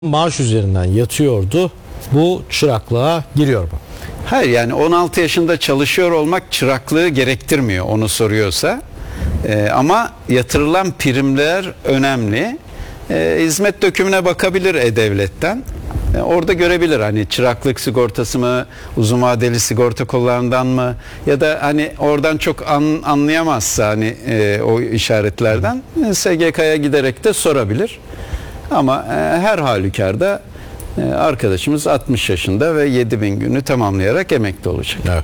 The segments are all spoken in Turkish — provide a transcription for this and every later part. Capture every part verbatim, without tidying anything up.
maaş üzerinden yatıyordu. Bu çıraklığa giriyor mu? Hayır, yani on altı yaşında çalışıyor olmak çıraklığı gerektirmiyor onu soruyorsa. Ee, ama yatırılan primler önemli. Ee, hizmet dökümüne bakabilir E-Devlet'ten. Ee, orada görebilir hani çıraklık sigortası mı, uzun vadeli sigorta kollarından mı, ya da hani oradan çok an, anlayamazsa hani e, o işaretlerden S G K'ya giderek de sorabilir. Ama e, her halükarda e, arkadaşımız altmış yaşında ve yedi bin günü tamamlayarak emekli olacak. Evet.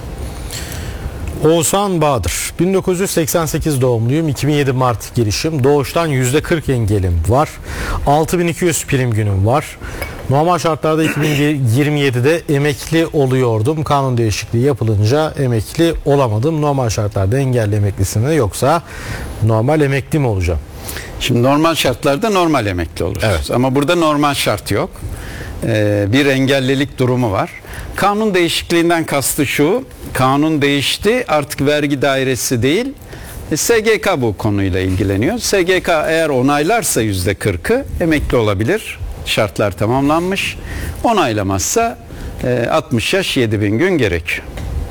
Oğuzhan Bahadır, bin dokuz yüz seksen sekiz doğumluyum, iki bin yedi Mart girişim, doğuştan yüzde kırk engelim var, altı bin iki yüz prim günüm var. Normal şartlarda iki bin yirmi yedide emekli oluyordum. Kanun değişikliği yapılınca emekli olamadım. Normal şartlarda engelli emeklisin mi, yoksa normal emekli mi olacağım? Şimdi normal şartlarda normal emekli oluruz. Evet. Ama burada normal şart yok. Ee, bir engellilik durumu var. Kanun değişikliğinden kastı şu: kanun değişti, artık vergi dairesi değil, S G K bu konuyla ilgileniyor. S G K eğer onaylarsa yüzde kırkı emekli olabilir. Şartlar tamamlanmış. Onaylamazsa e, altmış yaş yedi bin gün gerekiyor.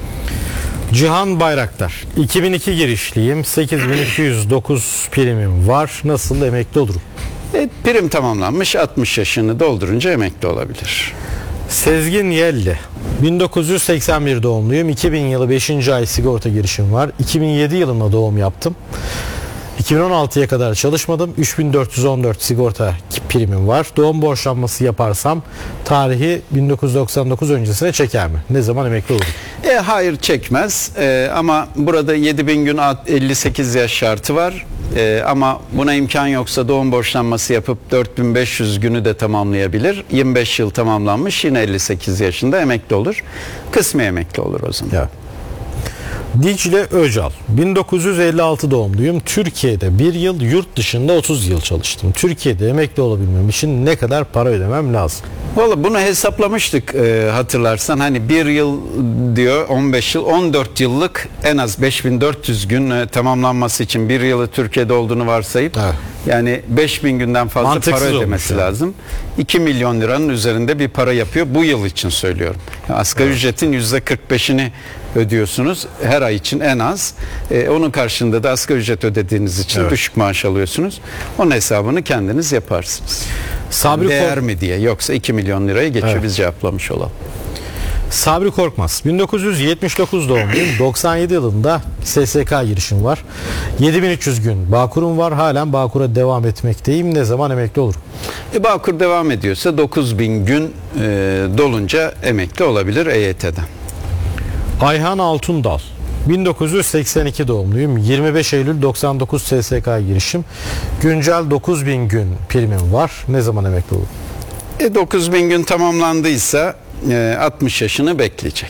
Cihan Bayraktar, iki bin iki girişliyim, sekiz bin iki yüz dokuz primim var. Nasıl emekli olurum? E, prim tamamlanmış, altmış yaşını doldurunca emekli olabilir. Sezgin Yelli, bin dokuz yüz seksen bir doğumluyum, iki bin yılı beşinci ay sigorta girişim var. iki bin yedi yılında doğum yaptım. iki bin on altıya kadar çalışmadım. üç bin dört yüz on dört sigorta primim var. Doğum borçlanması yaparsam tarihi bin dokuz yüz doksan dokuz öncesine çeker mi? Ne zaman emekli olurum? E, hayır, çekmez. E, ama burada yedi bin gün elli sekiz yaş şartı var. E, ama buna imkan yoksa doğum borçlanması yapıp dört bin beş yüz günü de tamamlayabilir. yirmi beş yıl tamamlanmış, yine elli sekiz yaşında emekli olur. Kısmi emekli olur o zaman. Evet. Dicle Öcal, bin dokuz yüz elli altı doğumluyum. Türkiye'de bir yıl, yurt dışında otuz yıl çalıştım. Türkiye'de emekli olabilmem için ne kadar para ödemem lazım? Vallahi bunu hesaplamıştık, e, hatırlarsan. Hani bir yıl diyor, on beş yıl, on dört yıllık en az beş bin dört yüz gün e, tamamlanması için bir yılı Türkiye'de olduğunu varsayıp, evet, yani beş bin günden fazla mantıksız para ödemesi yani lazım. iki milyon liranın üzerinde bir para yapıyor bu yıl için söylüyorum. Yani asgari evet. ücretin yüzde kırk beşini ödüyorsunuz her ay için en az. E, onun karşılığında da asgari ücret ödediğiniz için evet. düşük maaş alıyorsunuz. Onun hesabını kendiniz yaparsınız. Sabri Değer Kork- mi diye, yoksa iki milyon liraya geçiyor, evet. Biz cevaplamış olalım. Sabri Korkmaz, bin dokuz yüz yetmiş dokuz doğumluyum. doksan yedi yılında S S K girişim var. yedi bin üç yüz gün Bağkur'um var. Halen Bağkur'a devam etmekteyim. Ne zaman emekli olurum? E, Bağkur devam ediyorsa dokuz bin gün e, dolunca emekli olabilir E Y T'den. Ayhan Altundal, bin dokuz yüz seksen iki doğumluyum. yirmi beş Eylül doksan dokuz S S K girişim. Güncel dokuz bin gün primim var. Ne zaman emekli olurum? E, dokuz bin gün tamamlandıysa e, altmış yaşını bekleyecek.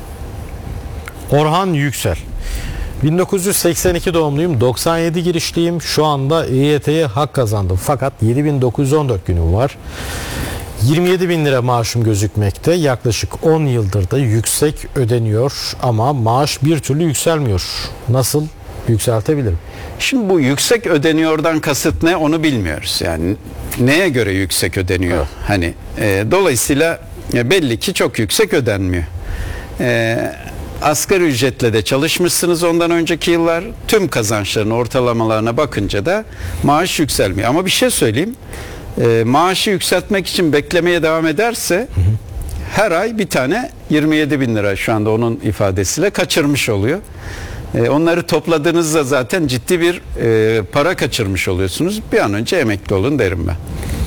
Orhan Yüksel, bin dokuz yüz seksen iki doğumluyum. doksan yedi girişliyim. Şu anda E Y T'ye hak kazandım. Fakat yedi bin dokuz yüz on dört günüm var. yirmi yedi bin lira maaşım gözükmekte. Yaklaşık on yıldır da yüksek ödeniyor ama maaş bir türlü yükselmiyor. Nasıl yükseltebilirim? Şimdi bu yüksek ödeniyordan kasıt ne, onu bilmiyoruz. Yani neye göre yüksek ödeniyor? Evet. Hani e, dolayısıyla e, belli ki çok yüksek ödenmiyor. E, asgari ücretle de çalışmışsınız ondan önceki yıllar. Tüm kazançların ortalamalarına bakınca da maaş yükselmiyor. Ama bir şey söyleyeyim. E, maaşı yükseltmek için beklemeye devam ederse, hı hı, her ay bir tane yirmi yedi bin lira, şu anda onun ifadesiyle, kaçırmış oluyor. E, onları topladığınızda zaten ciddi bir e, para kaçırmış oluyorsunuz. Bir an önce emekli olun derim ben.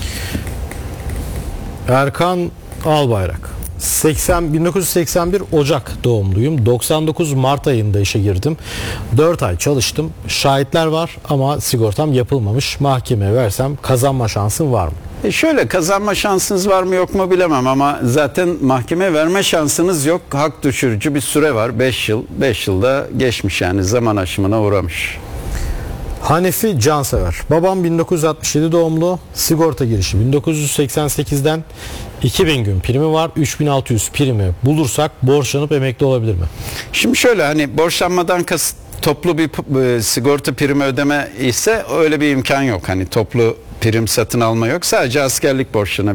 Erkan Albayrak, seksen bin dokuz yüz seksen bir Ocak doğumluyum. doksan dokuz Mart ayında işe girdim. dört ay çalıştım. Şahitler var ama sigortam yapılmamış. Mahkemeye versem kazanma şansım var mı? E şöyle, kazanma şansınız var mı yok mu bilemem ama zaten mahkeme verme şansınız yok. Hak düşürücü bir süre var. beş yıl. beş yılda geçmiş, yani zaman aşımına uğramış. Hanefi Cansever, babam bin dokuz yüz altmış yedi doğumlu, sigorta girişi bin dokuz yüz seksen sekizden iki bin gün primi var. üç bin altı yüz primi bulursak borçlanıp emekli olabilir mi? Şimdi şöyle, hani borçlanmadan kasıt toplu bir e, sigorta primi ödeme ise öyle bir imkan yok. Hani toplu prim satın alma yok. Sadece askerlik borçlarına